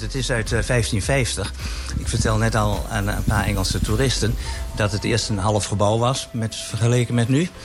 Het is uit 1550. Ik vertel net al aan een paar Engelse toeristen dat het eerst een half gebouw was, vergeleken met nu.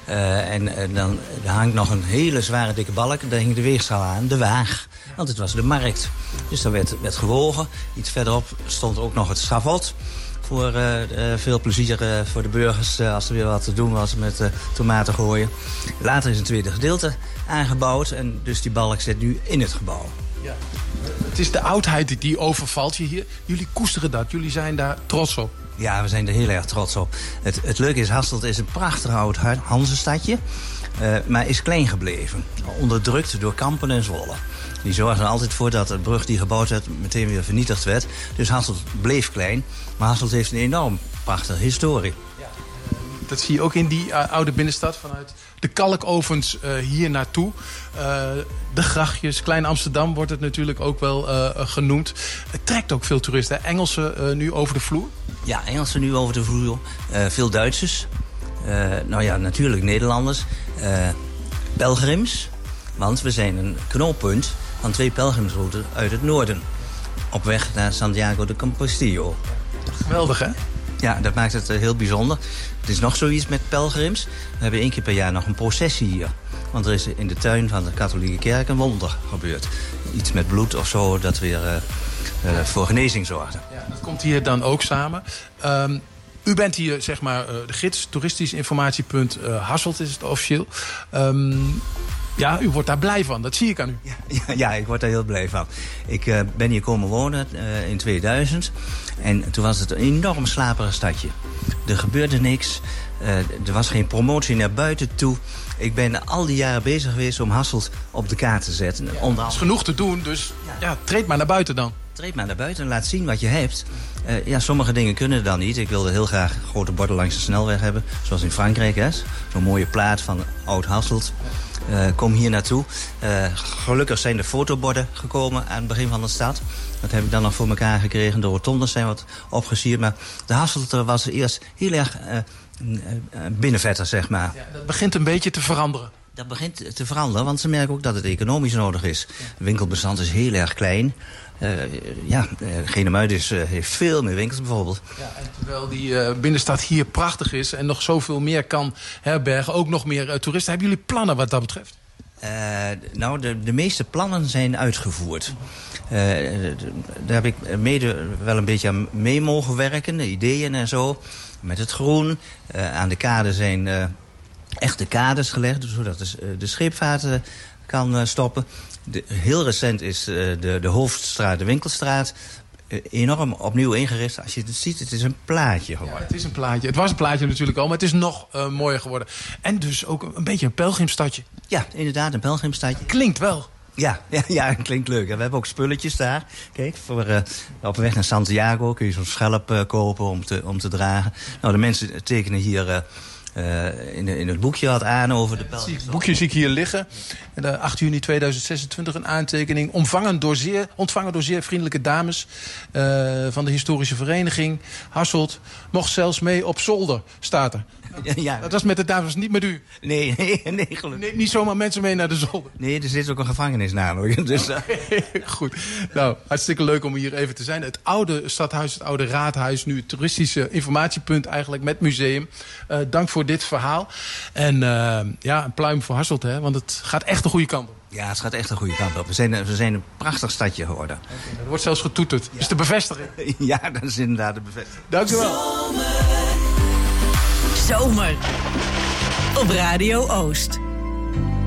Dan er hangt nog een hele zware dikke balk. Daar hing de weegschaal aan, de waag. Want het was de markt. Dus daar werd gewogen. Iets verderop stond ook nog het schavot. Voor veel plezier voor de burgers als er weer wat te doen was met tomaten gooien. Later is een tweede gedeelte aangebouwd. En dus die balk zit nu in het gebouw. Ja. Het is de oudheid die overvalt je hier. Jullie koesteren dat. Jullie zijn daar trots op. Ja, we zijn er heel erg trots op. Het leuke is, Hasselt is een prachtig oud Hanzestadje. Maar is klein gebleven. Onderdrukt door Kampen en Zwolle. Die zorgden er altijd voor dat de brug die gebouwd werd meteen weer vernietigd werd. Dus Hasselt bleef klein. Maar Hasselt heeft een enorm prachtige historie. Ja. Dat zie je ook in die oude binnenstad vanuit de kalkovens hier naartoe. De grachtjes, Klein Amsterdam wordt het natuurlijk ook wel genoemd. Het trekt ook veel toeristen. Engelsen nu over de vloer? Ja, Engelsen nu over de vloer. Veel Duitsers. Natuurlijk Nederlanders. Pelgrims. Want we zijn een knooppunt van 2 pelgrimsroutes uit het noorden. Op weg naar Santiago de Compostela. Geweldig, hè? Ja, dat maakt het heel bijzonder. Het is nog zoiets met pelgrims. We hebben 1 keer per jaar nog een processie hier. Want er is in de tuin van de katholieke kerk een wonder gebeurd. Iets met bloed of zo dat weer voor genezing zorgde. Ja, dat komt hier dan ook samen. U bent hier, zeg maar, de gids, toeristisch informatiepunt Hasselt is het officieel. Ja, u wordt daar blij van. Dat zie ik aan u. Ja, ik word daar heel blij van. Ik ben hier komen wonen in 2000. En toen was het een enorm slaperig stadje. Er gebeurde niks. Er was geen promotie naar buiten toe. Ik ben al die jaren bezig geweest om Hasselt op de kaart te zetten. Ja, er is genoeg te doen, dus treed maar naar buiten dan. Treed maar naar buiten en laat zien wat je hebt. Sommige dingen kunnen dan niet. Ik wilde heel graag grote borden langs de snelweg hebben. Zoals in Frankrijk, hè. Zo'n mooie plaat van Oud-Hasselt. Kom hier naartoe. Gelukkig zijn de fotoborden gekomen aan het begin van de stad. Dat heb ik dan nog voor elkaar gekregen. De rotondes zijn wat opgesierd. Maar de Hasselter was eerst heel erg binnenvetter, zeg maar. Ja, dat begint een beetje te veranderen. Dat begint te veranderen, want ze merken ook dat het economisch nodig is. Het winkelbestand is heel erg klein. Genemuiden heeft veel meer winkels bijvoorbeeld. Ja, en terwijl die binnenstad hier prachtig is en nog zoveel meer kan herbergen, ook nog meer toeristen. Hebben jullie plannen wat dat betreft? De meeste plannen zijn uitgevoerd. Daar heb ik mede wel een beetje aan mee mogen werken, de ideeën en zo. Met het groen. Aan de kade zijn echte kades gelegd, zodat de scheepvaart kan stoppen. Heel recent is de Hoofdstraat, de Winkelstraat, enorm opnieuw ingericht. Als je het ziet, het is een plaatje geworden. Ja, het is een plaatje. Het was een plaatje natuurlijk al, maar het is nog mooier geworden. En dus ook een beetje een pelgrimstadje. Ja, inderdaad, een pelgrimstadje. Klinkt wel. Ja, klinkt leuk. We hebben ook spulletjes daar. Kijk, op weg naar Santiago kun je zo'n schelp kopen om te dragen. Nou, de mensen tekenen hier in het boekje wat aan over de pelgrimstad. Het boekje zie ik hier liggen. 8 juni 2026 een aantekening. Ontvangen door zeer vriendelijke dames van de historische vereniging Hasselt. Mocht zelfs mee op zolder, staat er. Ja. Dat was met de dames, niet met u. Nee, gelukkig. Nee, niet zomaar mensen mee naar de zolder. Nee, er zit ook een gevangenis namelijk. Dus, Goed. Nou, hartstikke leuk om hier even te zijn. Het oude stadhuis, het oude raadhuis. Nu het toeristische informatiepunt eigenlijk met museum. Dank voor dit verhaal. En een pluim voor Hasselt, hè, want het gaat echt de goede kant op. Ja, het gaat echt de goede kant op. We zijn een prachtig stadje geworden. Okay, dat wordt zelfs getoeterd. Ja. Is de bevestiging? Ja, dat is inderdaad de bevestiging. Dank u wel. Zomer op Radio Oost.